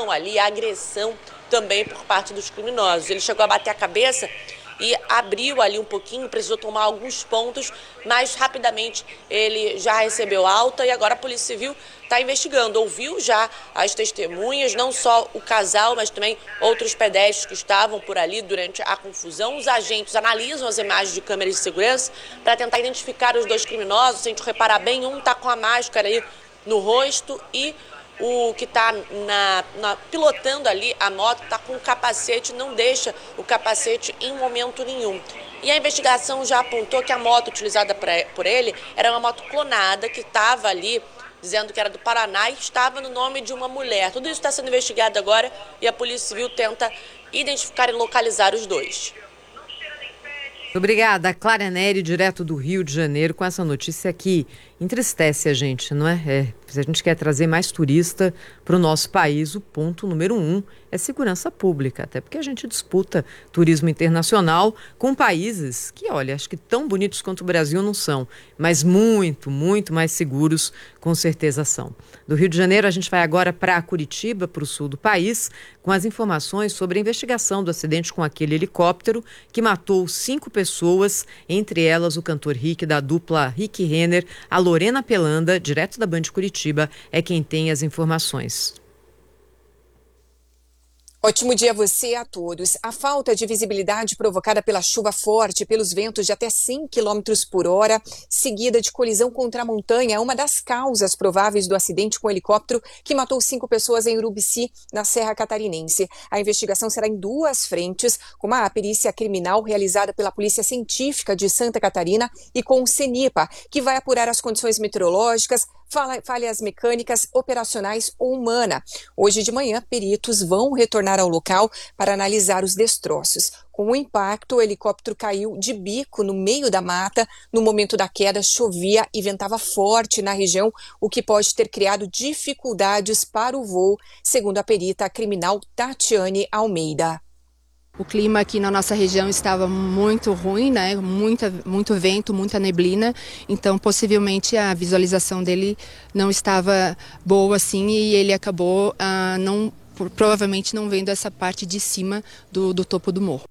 provocação ali, a agressão também por parte dos criminosos. Ele chegou a bater a cabeça e abriu ali um pouquinho, precisou tomar alguns pontos, mas rapidamente ele já recebeu alta e agora a Polícia Civil está investigando. Ouviu já as testemunhas, não só o casal, mas também outros pedestres que estavam por ali durante a confusão. Os agentes analisam as imagens de câmeras de segurança para tentar identificar os dois criminosos. Se a gente reparar bem, um está com a máscara aí no rosto e o que está pilotando ali a moto está com o capacete, não deixa o capacete em momento nenhum. E a investigação já apontou que a moto utilizada por ele era uma moto clonada que estava ali, dizendo que era do Paraná e estava no nome de uma mulher. Tudo isso está sendo investigado agora e a Polícia Civil tenta identificar e localizar os dois. Obrigada, Clara Neri, direto do Rio de Janeiro, com essa notícia que entristece a gente, não é? Se a gente quer trazer mais turista para o nosso país, o ponto número 1 é segurança pública, até porque a gente disputa turismo internacional com países que, olha, acho que tão bonitos quanto o Brasil não são, mas muito, muito mais seguros, com certeza são. Do Rio de Janeiro, a gente vai agora para Curitiba, para o sul do país, com as informações sobre a investigação do acidente com aquele helicóptero que matou 5 pessoas, entre elas o cantor Rick, da dupla Rick Renner. A Lorena Pelanda, direto da Band Curitiba, é quem tem as informações. Ótimo dia a você e a todos. A falta de visibilidade provocada pela chuva forte e pelos ventos de até 100 km por hora, seguida de colisão contra a montanha, é uma das causas prováveis do acidente com o helicóptero que matou 5 pessoas em Urubici, na Serra Catarinense. A investigação será em 2 frentes, com uma perícia criminal realizada pela Polícia Científica de Santa Catarina e com o CENIPA, que vai apurar as condições meteorológicas, falhas mecânicas, operacionais ou humana. Hoje de manhã, peritos vão retornar ao local para analisar os destroços. Com o impacto, o helicóptero caiu de bico no meio da mata. No momento da queda, chovia e ventava forte na região, o que pode ter criado dificuldades para o voo, segundo a perita criminal Tatiane Almeida. O clima aqui na nossa região estava muito ruim, né? Muito vento, muita neblina, então possivelmente a visualização dele não estava boa assim e ele acabou provavelmente não vendo essa parte de cima do topo do morro.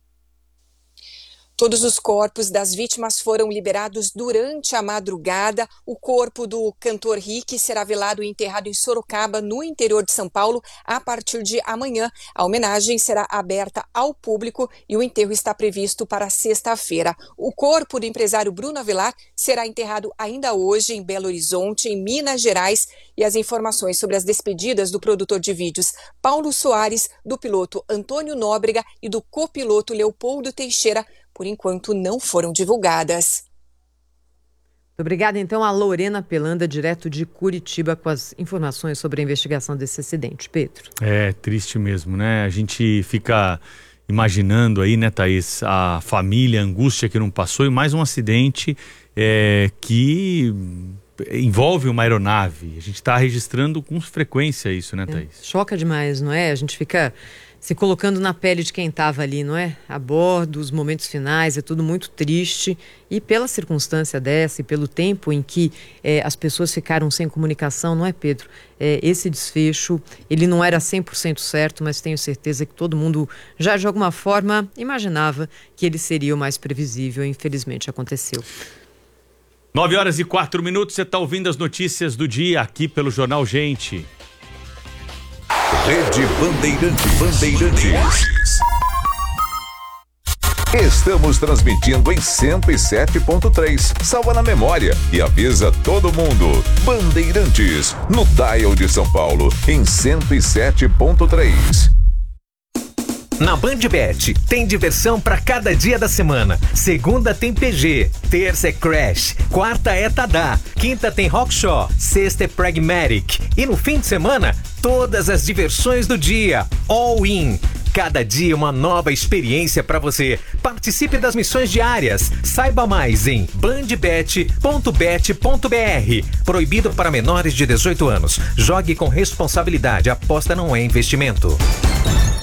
Todos os corpos das vítimas foram liberados durante a madrugada. O corpo do cantor Rick será velado e enterrado em Sorocaba, no interior de São Paulo, a partir de amanhã. A homenagem será aberta ao público e o enterro está previsto para sexta-feira. O corpo do empresário Bruno Avelar será enterrado ainda hoje em Belo Horizonte, em Minas Gerais. E as informações sobre as despedidas do produtor de vídeos Paulo Soares, do piloto Antônio Nóbrega e do copiloto Leopoldo Teixeira, por enquanto, não foram divulgadas. Obrigada, então, a Lorena Pelanda, direto de Curitiba, com as informações sobre a investigação desse acidente. Pedro. É triste mesmo, né? A gente fica imaginando aí, né, Thaís, a família, a angústia que não passou e mais um acidente que envolve uma aeronave. A gente está registrando com frequência isso, né, Thaís? Choca demais, não é? A gente fica se colocando na pele de quem estava ali, não é? A bordo, os momentos finais, é tudo muito triste. E pela circunstância dessa e pelo tempo em que as pessoas ficaram sem comunicação, não é, Pedro? Esse desfecho, ele não era 100% certo, mas tenho certeza que todo mundo já de alguma forma imaginava que ele seria o mais previsível. Infelizmente aconteceu. 9h04, você está ouvindo as notícias do dia aqui pelo Jornal Gente. Rede Bandeirantes. Estamos transmitindo em 107.3. Salva na memória e avisa todo mundo. Bandeirantes, no dial de São Paulo, em 107.3. Na BandBet, tem diversão para cada dia da semana. Segunda tem PG, terça é Crash, quarta é Tadá, quinta tem Rockshaw, sexta é Pragmatic. E no fim de semana, todas as diversões do dia, all in. Cada dia uma nova experiência para você. Participe das missões diárias. Saiba mais em bandbet.bet.br. Proibido para menores de 18 anos. Jogue com responsabilidade. Aposta não é investimento.